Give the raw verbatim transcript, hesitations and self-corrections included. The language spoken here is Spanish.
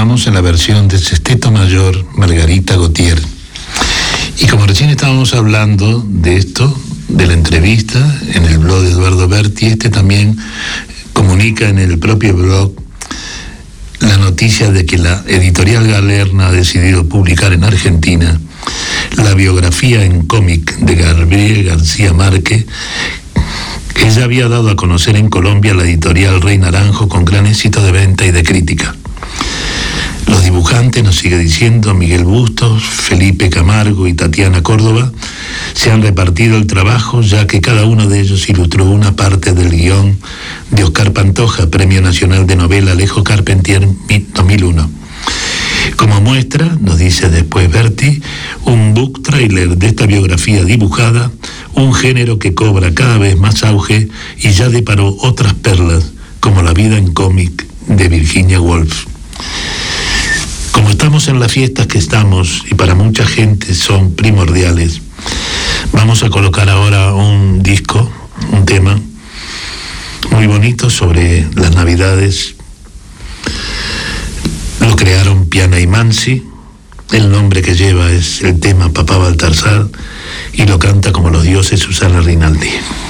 escuchamos en la versión de Sesteto Mayor, Margarita Gautier. Y como recién estábamos hablando de esto, de la entrevista en el blog de Eduardo Berti, este también comunica en el propio blog la noticia de que la editorial Galerna ha decidido publicar en Argentina la biografía en cómic de Gabriel García Márquez, que ya había dado a conocer en Colombia la editorial Rey Naranjo con gran éxito de venta y de crítica. Los dibujantes, nos sigue diciendo Miguel Bustos, Felipe Camargo y Tatiana Córdoba, se han repartido el trabajo, ya que cada uno de ellos ilustró una parte del guión de Oscar Pantoja, Premio Nacional de Novela Alejo Carpentier dos mil uno. Como muestra, nos dice después Berti, un book trailer de esta biografía dibujada, un género que cobra cada vez más auge y ya deparó otras perlas, como La vida en cómic de Virginia Woolf. Como estamos en las fiestas que estamos, y para mucha gente son primordiales, vamos a colocar ahora un disco, un tema muy bonito sobre las Navidades. Lo crearon Piana y Mansi, el nombre que lleva es el tema Papá Baltasar, y lo canta como los dioses Susana Rinaldi.